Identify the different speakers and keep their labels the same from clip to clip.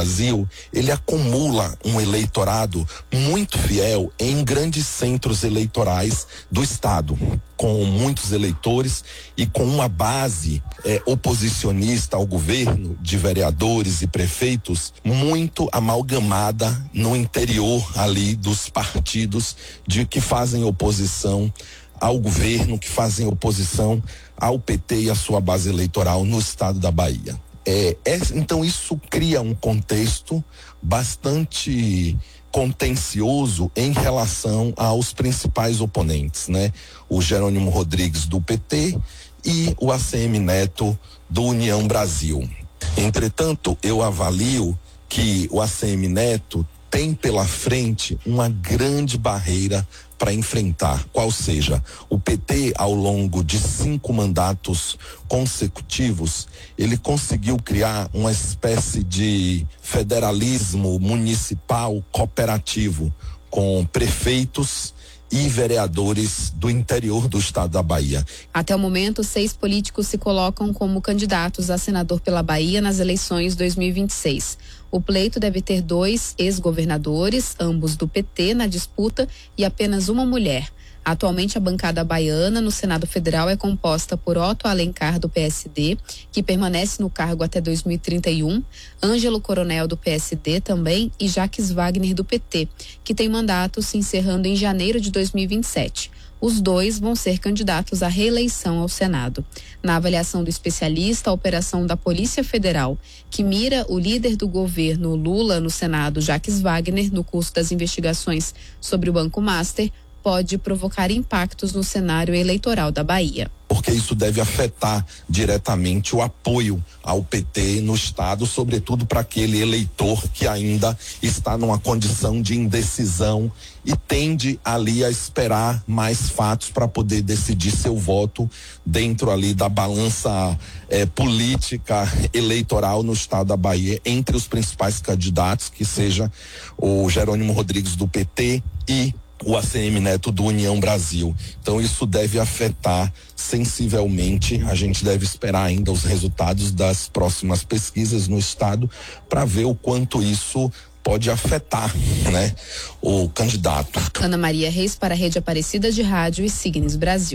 Speaker 1: Brasil, ele acumula um eleitorado muito fiel em grandes centros eleitorais do estado, com muitos eleitores e com uma base oposicionista ao governo, de vereadores e prefeitos, muito amalgamada no interior ali dos partidos que fazem oposição ao governo, que fazem oposição ao PT e à sua base eleitoral no estado da Bahia. Então isso cria um contexto bastante contencioso em relação aos principais oponentes, né? O Jerônimo Rodrigues do PT e o ACM Neto do União Brasil. Entretanto, eu avalio que o ACM Neto tem pela frente uma grande barreira para enfrentar, qual seja, o PT ao longo de 5 mandatos consecutivos, ele conseguiu criar uma espécie de federalismo municipal cooperativo com prefeitos e vereadores do interior do estado da Bahia.
Speaker 2: Até o momento, 6 políticos se colocam como candidatos a senador pela Bahia nas eleições 2026. O pleito deve ter 2 ex-governadores, ambos do PT, na disputa e apenas uma mulher. Atualmente, a bancada baiana no Senado Federal é composta por Otto Alencar, do PSD, que permanece no cargo até 2031, Ângelo Coronel, do PSD também, e Jacques Wagner, do PT, que tem mandato se encerrando em janeiro de 2027. Os 2 vão ser candidatos à reeleição ao Senado. Na avaliação do especialista, a operação da Polícia Federal, que mira o líder do governo Lula no Senado, Jacques Wagner, no curso das investigações sobre o Banco Master, pode provocar impactos no cenário eleitoral da Bahia.
Speaker 1: Porque isso deve afetar diretamente o apoio ao PT no estado, sobretudo para aquele eleitor que ainda está numa condição de indecisão e tende ali a esperar mais fatos para poder decidir seu voto dentro ali da balança política eleitoral no estado da Bahia, entre os principais candidatos, que seja o Jerônimo Rodrigues do PT e o ACM Neto do União Brasil. Então isso deve afetar sensivelmente, a gente deve esperar ainda os resultados das próximas pesquisas no estado para ver o quanto isso pode afetar, né, o candidato.
Speaker 2: Ana Maria Reis para a Rede Aparecida de Rádio e Signes Brasil.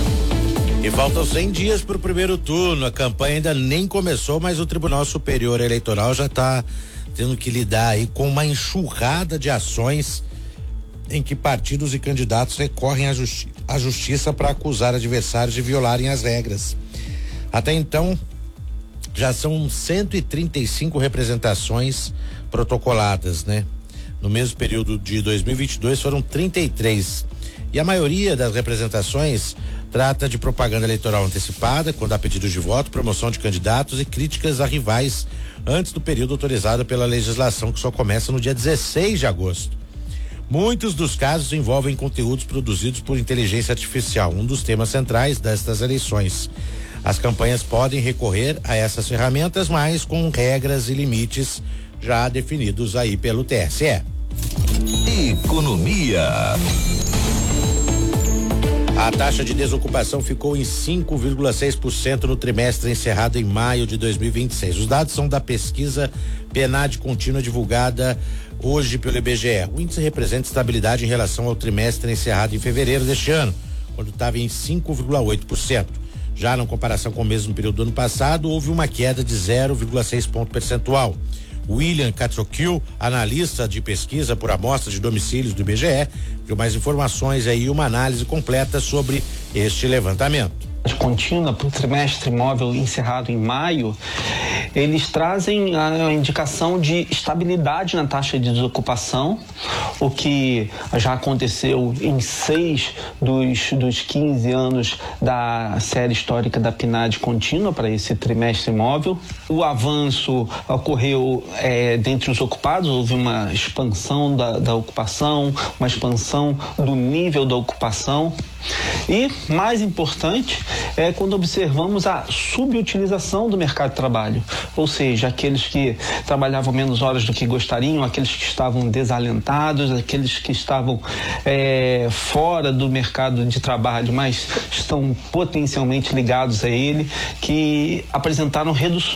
Speaker 3: E faltam 100 dias para o primeiro turno, a campanha ainda nem começou, mas o Tribunal Superior Eleitoral já está tendo que lidar aí com uma enxurrada de ações em que partidos e candidatos recorrem à justiça para acusar adversários de violarem as regras. Até então, já são 135 representações protocoladas, né? No mesmo período de 2022 foram 33. E a maioria das representações trata de propaganda eleitoral antecipada, quando há pedidos de voto, promoção de candidatos e críticas a rivais antes do período autorizado pela legislação, que só começa no dia 16 de agosto. Muitos dos casos envolvem conteúdos produzidos por inteligência artificial, um dos temas centrais destas eleições. As campanhas podem recorrer a essas ferramentas, mas com regras e limites já definidos aí pelo TSE.
Speaker 4: Economia.
Speaker 3: A taxa de desocupação ficou em 5,6% no trimestre encerrado em maio de 2026. Os dados são da pesquisa PNAD contínua divulgada hoje pelo IBGE. O índice representa estabilidade em relação ao trimestre encerrado em fevereiro deste ano, quando estava em 5,8%. Já na comparação com o mesmo período do ano passado, houve uma queda de 0,6 ponto percentual. William Catrocchio, analista de pesquisa por amostra de domicílios do IBGE, deu mais informações aí e uma análise completa sobre este levantamento.
Speaker 5: Contínua para o trimestre imóvel encerrado em maio, eles trazem a indicação de estabilidade na taxa de desocupação, o que já aconteceu em 6 dos 15 anos da série histórica da PNAD contínua para esse trimestre imóvel. O avanço ocorreu dentre os ocupados, houve uma expansão da ocupação, uma expansão do nível da ocupação. E, mais importante, é quando observamos a subutilização do mercado de trabalho, ou seja, aqueles que trabalhavam menos horas do que gostariam, aqueles que estavam desalentados, aqueles que estavam fora do mercado de trabalho, mas estão potencialmente ligados a ele, que apresentaram reduções